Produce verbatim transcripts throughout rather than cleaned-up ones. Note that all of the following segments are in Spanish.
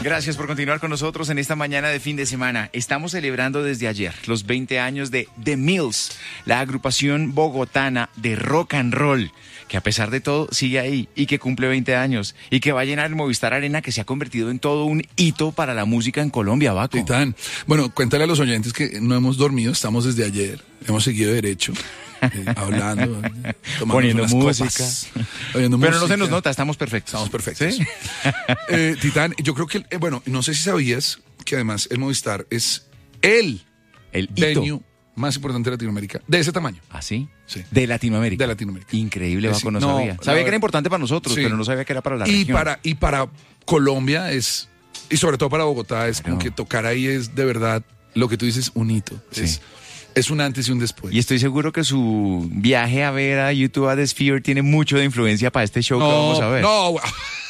Gracias por continuar con nosotros en esta mañana de fin de semana. Estamos celebrando desde ayer los veinte años de The Mills, la agrupación bogotana de rock and roll, que a pesar de todo sigue ahí y que cumple veinte años y que va a llenar el Movistar Arena, que se ha convertido en todo un hito para la música en Colombia, Baco. Titán. Bueno, cuéntale a los oyentes que no hemos dormido, estamos desde ayer, hemos seguido derecho. Eh, hablando, poniendo música. Oyendo Pero música. no se nos nota, estamos perfectos. Estamos perfectos. ¿Sí? eh, Titán, yo creo que, eh, bueno, no sé si sabías que además el Movistar es el, el venue hito más importante de Latinoamérica, de ese tamaño. ¿Ah, sí? Sí. De Latinoamérica. De Latinoamérica. Increíble, Es Baco, no, no, sabía. la Sabía que verdad- era importante para nosotros, Sí. pero no sabía que era para la Y región. para, y para Colombia es, y sobre todo para Bogotá, es Claro. como que tocar ahí es de verdad lo que tú dices, un hito. Sí. Es, es un antes y un después. Y estoy seguro que su viaje a ver a YouTube a The Sphere tiene mucho de influencia para este show que vamos a ver. No, güey.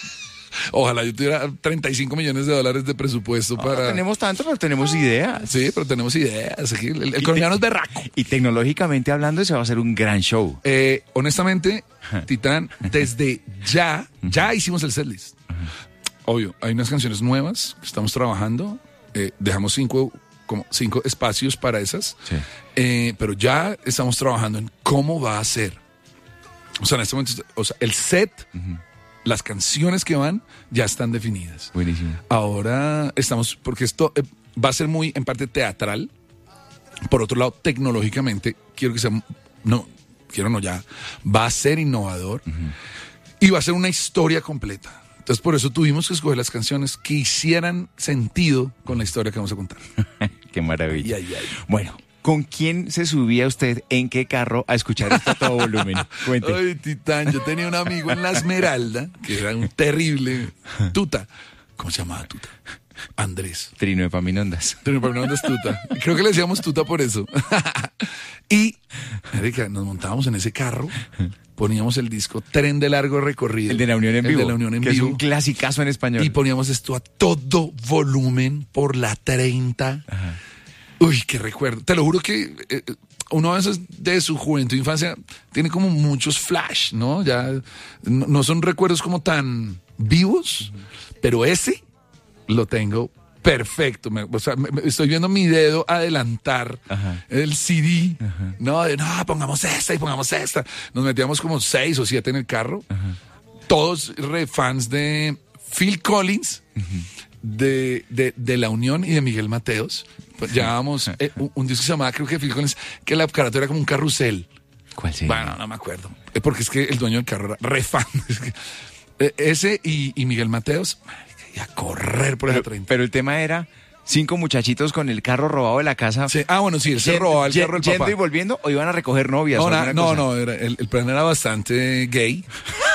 Ojalá yo tuviera treinta y cinco millones de dólares de presupuesto No, para... no tenemos tanto, pero tenemos ideas. Sí, pero tenemos ideas. Aquí el, el colombiano es berraco. Y tecnológicamente hablando, ese va a ser un gran show. Eh, honestamente, Titán, desde ya, ya hicimos el setlist. Obvio, hay unas canciones nuevas que estamos trabajando. Eh, dejamos cinco, como cinco espacios para esas. Sí. Eh, pero ya estamos trabajando en cómo va a ser. O sea, en este momento, o sea, el set, las canciones que van, ya están definidas. Buenísimo. Ahora estamos, porque esto eh, va a ser muy en parte teatral. Por otro lado, tecnológicamente, quiero que sea, no, quiero no ya, va a ser innovador y va a ser una historia completa. Entonces, por eso tuvimos que escoger las canciones que hicieran sentido con la historia que vamos a contar. Qué maravilla. Ay, ay, ay. Bueno, ¿con quién se subía usted en qué carro a escuchar esto a todo volumen? Cuente. Ay, Titán, yo tenía un amigo en La Esmeralda, que era un terrible tuta. ¿Cómo se llamaba tuta? Andrés. Trino de Paminondas. Trino de Paminondas tuta. Creo que le decíamos tuta por eso. Y, marica, nos montábamos en ese carro, poníamos el disco Tren de Largo Recorrido. El de la Unión en El Vivo. de la Unión en que Vivo. es un clasicazo en español. Y poníamos esto a todo volumen por la treinta. Ajá. Uy, qué recuerdo. Te lo juro que eh, uno a veces de su juventud e infancia tiene como muchos flash, ¿no? Ya no, no son recuerdos como tan vivos, pero ese lo tengo perfecto. Me- o sea, me- me- estoy viendo mi dedo adelantar Ajá. el C D, ¿no? De, no, pongamos esta y pongamos esta. Nos metíamos como seis o siete en el carro. Todos re fans de Phil Collins, de, de, de La Unión y de Miguel Mateos. Pues llevábamos eh, un, un disco que se llamaba, creo que Phil Collins, que la carátula era como un carrusel. ¿Cuál sería? Bueno, no me acuerdo. Eh, Porque es que el dueño del carro era re fan. Es que, eh, ese y, y Miguel Mateos, y a correr por esa pero, treinta. pero el tema era cinco muchachitos con el carro robado de la casa. Sí. Ah, bueno, sí, él se Yen- robaba el yen- carro del yendo papá. y volviendo, o iban a recoger novias. No, o na- alguna no, cosa. no, era- el, el plan era bastante gay.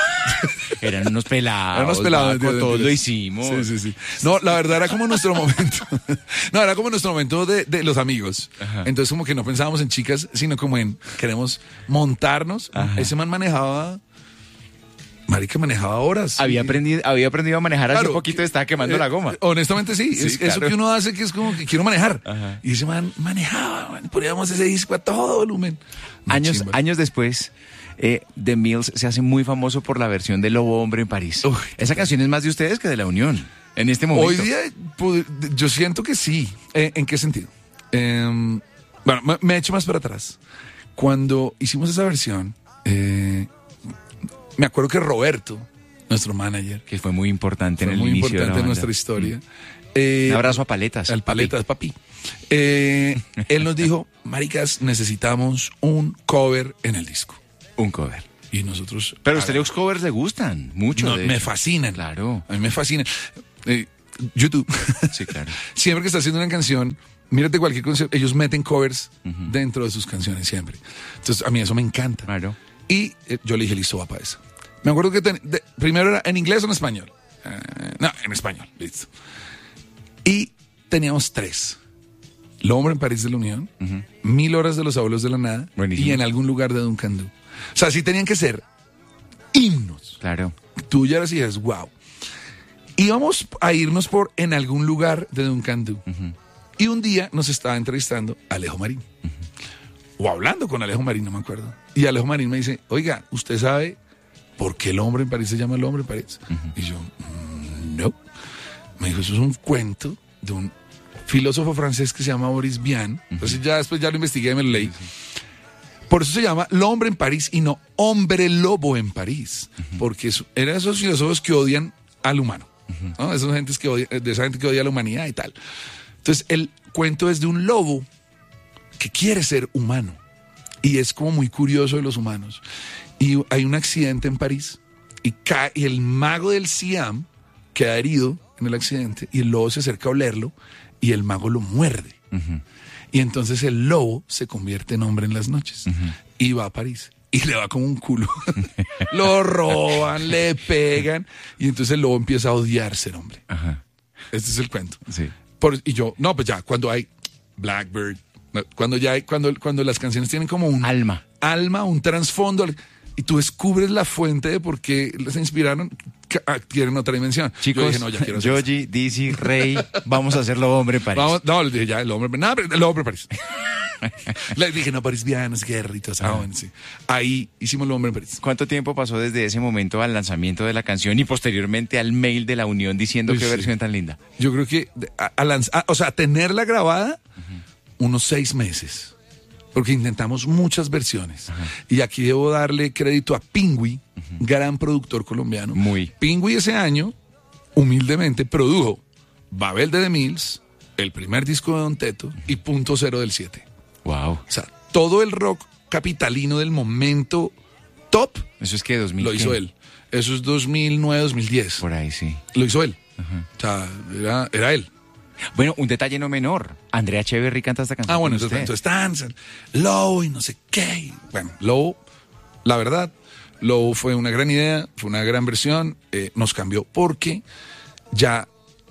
Eran unos pelados. Eran unos pelados, Baco, entiendo, todos entiendo. lo hicimos. Sí, sí, sí. No, la verdad era como nuestro momento. No, era como nuestro momento de, de los amigos. Ajá. Entonces como que no pensábamos en chicas, sino como en queremos montarnos. Ajá. Ese man manejaba, marica, manejaba horas. Había Y- aprendido, había aprendido a manejar hace Claro, poquito, estaba quemando eh, la goma. eh, Honestamente sí, Sí, es eso claro. que uno hace que es como que quiero manejar. Ajá. Y ese man manejaba, man, poníamos ese disco a todo volumen. Una Años, chimba. años después, eh, The Mills se hace muy famoso por la versión de Lobo Hombre en París. Uy, Esa canción es más de ustedes que de La Unión, en este momento. Hoy día pu- yo siento que sí. Eh, ¿En qué sentido? Em, bueno, me, me echo más para atrás. Cuando hicimos esa versión, eh, me acuerdo que Roberto, nuestro manager, Que fue muy importante fue en el muy inicio de la importante en banda. nuestra historia. eh, Un abrazo a Paletas. Al Paletas, papi. Eh, él nos dijo, maricas, necesitamos un cover en el disco. Un cover. Y nosotros... Pero a usted los covers le gustan mucho. No, de me hecho. fascinan. Claro. A mí me fascinan. Eh, YouTube. Sí, claro. Siempre que está haciendo una canción, mírate cualquier concierto, ellos meten covers dentro de sus canciones siempre. Entonces, a mí eso me encanta. Claro. Y eh, yo le dije, listo, va para eso. Me acuerdo que ten- de- primero era en inglés o en español. Eh, no, en español, listo. Y teníamos tres. El hombre en París de la Unión, Mil horas de los abuelos de la nada Buenísimo. y en algún lugar de Duncan Du. O sea, sí tenían que ser himnos. Claro. Tú ya eras y dices, wow. Íbamos a irnos por en algún lugar de Duncan Du. Y un día nos estaba entrevistando Alejo Marín. O hablando con Alejo Marín, no me acuerdo. Y Alejo Marín me dice, oiga, ¿usted sabe por qué el hombre en París se llama el hombre en París? Y yo, "Mm, no. Me dijo, eso es un cuento de un filósofo francés que se llama Boris Vian. Uh-huh. Entonces ya después ya lo investigué y me lo leí. Sí. Por eso se llama L'Hombre en París y no Hombre Lobo en París. Uh-huh. Porque eso, eran esos filósofos que odian al humano. Uh-huh. ¿No? Esas gentes que odia, de esa gente que odia a la humanidad y tal. Entonces el cuento es de un lobo que quiere ser humano. Y es como muy curioso de los humanos. Y hay un accidente en París y, cae, y el mago del Siam queda herido en el accidente y el lobo se acerca a olerlo y el mago lo muerde. Uh-huh. Y entonces el lobo se convierte en hombre en las noches. Uh-huh. Y va a París. Y le va como un culo. Lo roban, le pegan. Y entonces el lobo empieza a odiar ser hombre. Uh-huh. Este es el cuento. Sí. Por, y yo, no, pues ya, cuando hay Blackbird, cuando ya hay, cuando, cuando las canciones tienen como un alma, alma, un trasfondo, y tú descubres la fuente de por qué les inspiraron, adquieren otra dimensión. Chicos, yo dije, no, ya quiero hacer Yogi, Dizzy, Rey, vamos a hacerlo hombre en París. Vamos, no, les dije ya, el hombre, no, el hombre en París. Les dije, no, París bien, no sé qué, ritos, ah, bueno, sí. Ahí hicimos el hombre en París. ¿Cuánto tiempo pasó desde ese momento al lanzamiento de la canción y posteriormente al mail de la Unión diciendo Uy, qué sí. versión tan linda? Yo creo que, a, a lanz, a, o sea, tenerla grabada, uh-huh. unos seis meses. Porque intentamos muchas versiones. Ajá. Y aquí debo darle crédito a Pingüi, uh-huh. gran productor colombiano. Muy. Pingüi ese año, humildemente, produjo Babel de The Mills, el primer disco de Don Teto uh-huh. y Punto Cero del siete. Wow. O sea, todo el rock capitalino del momento top. ¿Eso es que dos mil? Lo hizo ¿qué? él. Eso es dos mil nueve, dos mil diez. Por ahí, sí. Lo hizo él. Uh-huh. O sea, era, era él. Bueno, un detalle no menor. Andrea Echeverry canta esta canción. Ah, bueno, entonces, entonces están Low y no sé qué. Bueno, Low, la verdad, Low fue una gran idea, fue una gran versión, eh, nos cambió porque ya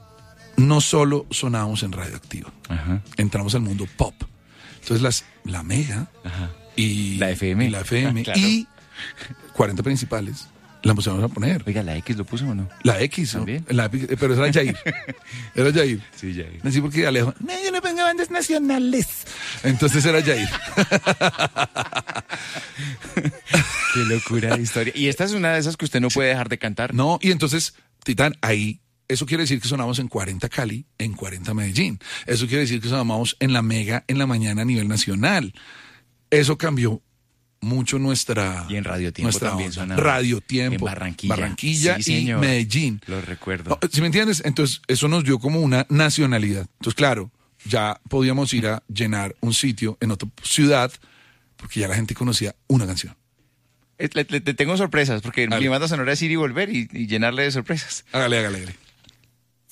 no solo sonábamos en Radioactiva, Ajá. entramos al mundo pop. Entonces las, la Mega Ajá. y la F M, y, la F M, ah, claro. y cuarenta principales. La empezamos a poner. Oiga, ¿la X lo puso o no? La X, ¿también? La, pero era Jair. Era Jair. Sí, Jair. Así porque Alejo, no, yo no pongo bandas nacionales. Entonces era Jair. Qué locura de historia. Y esta es una de esas que usted no puede dejar de cantar. No, y entonces, Titán, ahí, eso quiere decir que sonamos en cuarenta Cali, en cuarenta Medellín. Eso quiere decir que sonamos en la Mega en la mañana a nivel nacional. Eso cambió mucho nuestra... Y en Radio Tiempo nuestra también onda. sonaba. Radio Tiempo. En Barranquilla. Barranquilla sí, y señor. Medellín. Lo recuerdo. ¿Sí me entiendes? Entonces, eso nos dio como una nacionalidad. Entonces, claro, ya podíamos ir a llenar un sitio en otra ciudad porque ya la gente conocía una canción. Le, le, le tengo sorpresas, porque mi banda sonora es ir y volver y, y llenarle de sorpresas. Hágale, hágale, hágale.